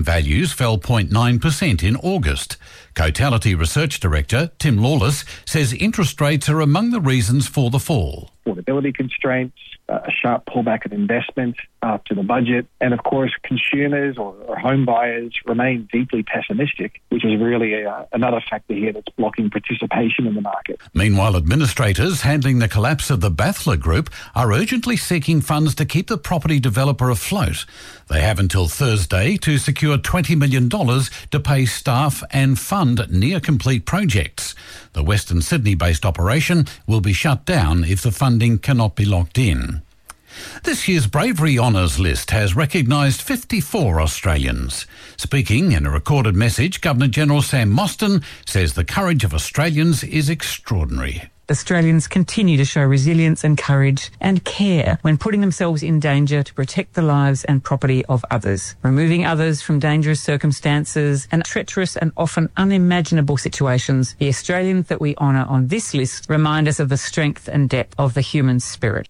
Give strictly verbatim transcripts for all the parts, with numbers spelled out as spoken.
Values fell zero point nine percent in August. Cotality Research Director Tim Lawless says interest rates are among the reasons for the fall. Affordability constraints, a sharp pullback of investment after the budget, and of course consumers or, or home buyers remain deeply pessimistic, which is really a, another factor here that's blocking participation in the market. Meanwhile, administrators handling the collapse of the Bathler Group are urgently seeking funds to keep the property developer afloat. They have until Thursday to secure twenty million dollars to pay staff and fund near-complete projects. The Western Sydney-based operation will be shut down if the funding cannot be locked in. This year's Bravery Honours list has recognised fifty-four Australians. Speaking in a recorded message, Governor-General Sam Mostyn says the courage of Australians is extraordinary. Australians continue to show resilience and courage and care when putting themselves in danger to protect the lives and property of others, removing others from dangerous circumstances and treacherous and often unimaginable situations. The Australians that we honour on this list remind us of the strength and depth of the human spirit.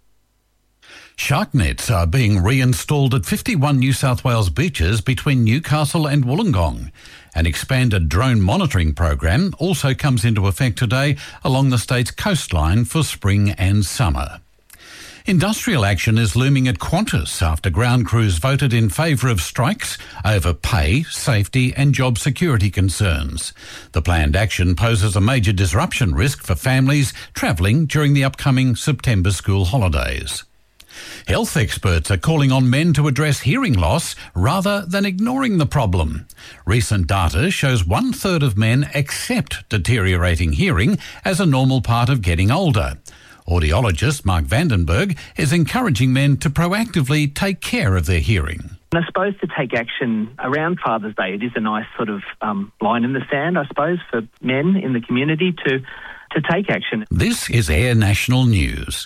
Shark nets are being reinstalled at fifty-one New South Wales beaches between Newcastle and Wollongong. An expanded drone monitoring program also comes into effect today along the state's coastline for spring and summer. Industrial action is looming at Qantas after ground crews voted in favour of strikes over pay, safety and job security concerns. The planned action poses a major disruption risk for families travelling during the upcoming September school holidays. Health experts are calling on men to address hearing loss rather than ignoring the problem. Recent data shows one-third of men accept deteriorating hearing as a normal part of getting older. Audiologist Mark Vandenberg is encouraging men to proactively take care of their hearing. I suppose to take action around Father's Day, it is a nice sort of um, line in the sand, I suppose, for men in the community to, to take action. This is Air National News.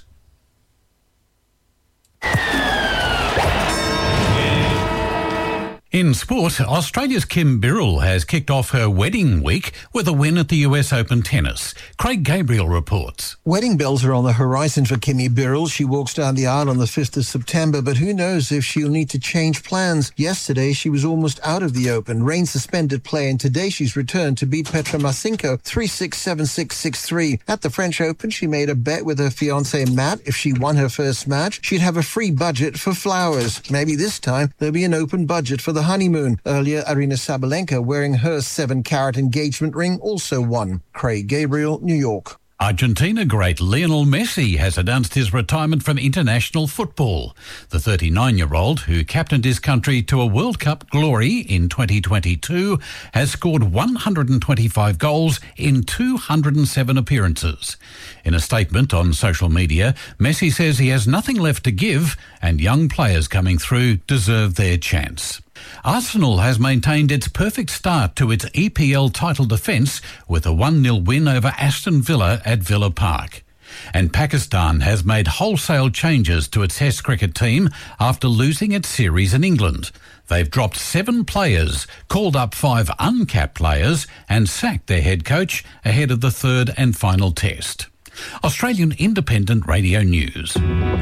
In sport, Australia's Kim Birrell has kicked off her wedding week with a win at the U S Open tennis. Craig Gabriel reports. Wedding bells are on the horizon for Kimmy Birrell. She walks down the aisle on the fifth of September, but who knows if she'll need to change plans. Yesterday, she was almost out of the Open. Rain suspended play, and today she's returned to beat Petra Marcinko three six, seven six, six three. At the French Open, she made a bet with her fiancé Matt. If she won her first match, she'd have a free budget for flowers. Maybe this time there'll be an open budget for the honeymoon. Earlier, Arina Sabalenka, wearing her seven-carat engagement ring, also won. Craig Gabriel, New York. Argentina great Lionel Messi has announced his retirement from international football. The thirty-nine-year-old, who captained his country to a World Cup glory in twenty twenty-two, has scored one hundred twenty-five goals in two hundred seven appearances. In a statement on social media, Messi says he has nothing left to give and young players coming through deserve their chance. Arsenal has maintained its perfect start to its E P L title defence with a one nil win over Aston Villa at Villa Park. And Pakistan has made wholesale changes to its Test cricket team after losing its series in England. They've dropped seven players, called up five uncapped players and sacked their head coach ahead of the third and final test. Australian Independent Radio News.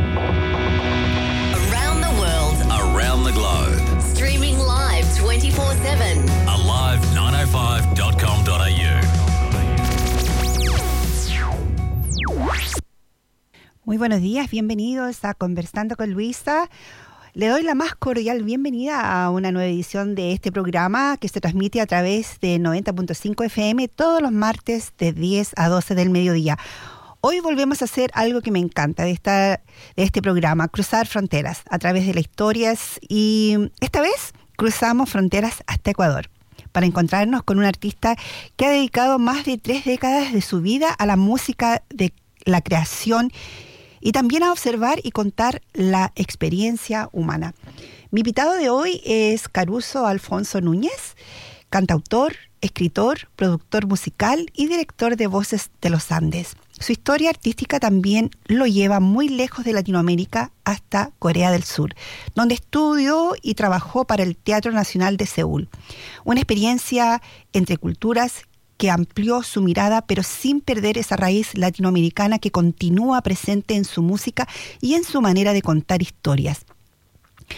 Around the world. Around the globe. Streaming live twenty-four seven. alive nine oh five dot com dot a u. Muy buenos días, bienvenidos a Conversando con Luisa. Le doy la más cordial bienvenida a una nueva edición de este programa que se transmite a través de noventa punto cinco F M todos los martes de diez a doce del mediodía. Hoy volvemos a hacer algo que me encanta de, esta, de este programa, cruzar fronteras a través de las historias, y esta vez cruzamos fronteras hasta Ecuador para encontrarnos con un artista que ha dedicado más de tres décadas de su vida a la música, de la creación y también a observar y contar la experiencia humana. Mi invitado de hoy es Caruso Alfonso Núñez, cantautor, escritor, productor musical y director de Voces de los Andes. Su historia artística también lo lleva muy lejos de Latinoamérica hasta Corea del Sur, donde estudió y trabajó para el Teatro Nacional de Seúl. Una experiencia entre culturas que amplió su mirada, pero sin perder esa raíz latinoamericana que continúa presente en su música y en su manera de contar historias.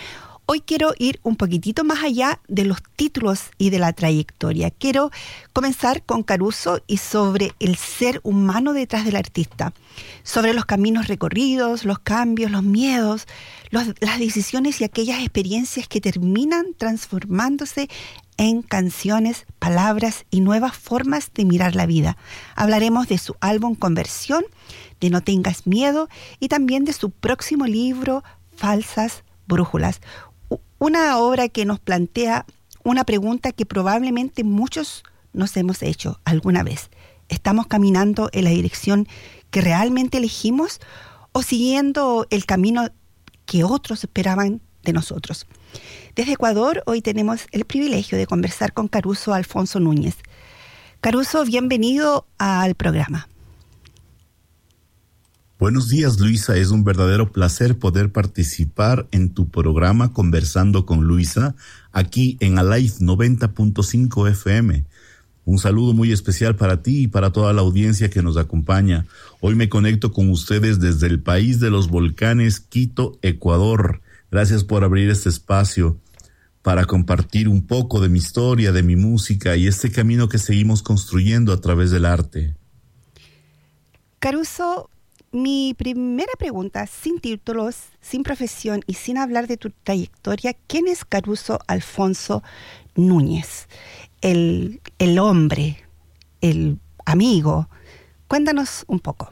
Hoy quiero ir un poquitito más allá de los títulos y de la trayectoria. Quiero comenzar con Caruso y sobre el ser humano detrás del artista, sobre los caminos recorridos, los cambios, los miedos, los, las decisiones y aquellas experiencias que terminan transformándose en canciones, palabras y nuevas formas de mirar la vida. Hablaremos de su álbum Conversión, de No tengas miedo y también de su próximo libro Falsas brújulas. Una obra que nos plantea una pregunta que probablemente muchos nos hemos hecho alguna vez. ¿Estamos caminando en la dirección que realmente elegimos o siguiendo el camino que otros esperaban de nosotros? Desde Ecuador, hoy tenemos el privilegio de conversar con Caruso Alfonso Núñez. Caruso, bienvenido al programa. Buenos días, Luisa. Es un verdadero placer poder participar en tu programa Conversando con Luisa, aquí en Alive noventa punto cinco F M. Un saludo muy especial para ti y para toda la audiencia que nos acompaña. Hoy me conecto con ustedes desde el país de los volcanes, Quito, Ecuador. Gracias por abrir este espacio para compartir un poco de mi historia, de mi música y este camino que seguimos construyendo a través del arte. Caruso, mi primera pregunta, sin títulos, sin profesión y sin hablar de tu trayectoria, ¿quién es Caruso Alfonso Núñez? El, el hombre, el amigo. Cuéntanos un poco.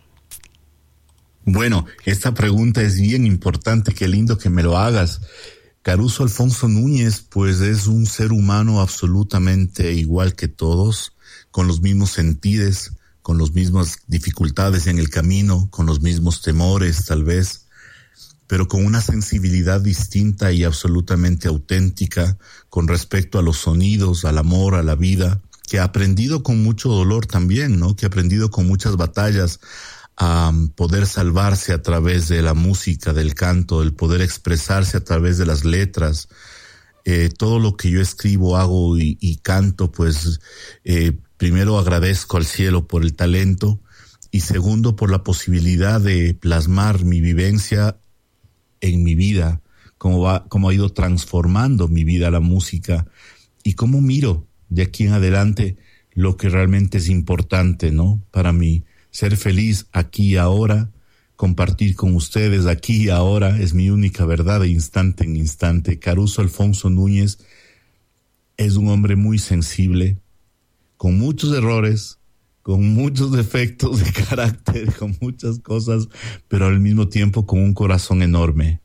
Bueno, esta pregunta es bien importante, qué lindo que me lo hagas. Caruso Alfonso Núñez, pues es un ser humano absolutamente igual que todos, con los mismos sentires, con las mismas dificultades en el camino, con los mismos temores tal vez, pero con una sensibilidad distinta y absolutamente auténtica con respecto a los sonidos, al amor, a la vida, que ha aprendido con mucho dolor también, ¿no? Que ha aprendido con muchas batallas a poder salvarse a través de la música, del canto, el poder expresarse a través de las letras. Eh, todo lo que yo escribo, hago y, y canto, pues eh, primero agradezco al cielo por el talento y segundo por la posibilidad de plasmar mi vivencia en mi vida, cómo va, cómo ha ido transformando mi vida la música y cómo miro de aquí en adelante lo que realmente es importante, ¿no? Para mí, ser feliz aquí y ahora, compartir con ustedes aquí y ahora es mi única verdad de instante en instante. Caruso Alfonso Núñez es un hombre muy sensible, con muchos errores, con muchos defectos de carácter, con muchas cosas, pero al mismo tiempo con un corazón enorme.